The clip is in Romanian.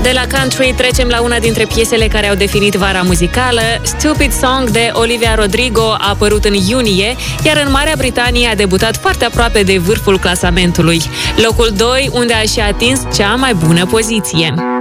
De la country trecem la una dintre piesele care au definit vara muzicală. Stupid Song de Olivia Rodrigo a apărut în iunie, iar în Marea Britanie a debutat foarte aproape de vârful clasamentului. Locul 2, unde a și atins cea mai bună poziție.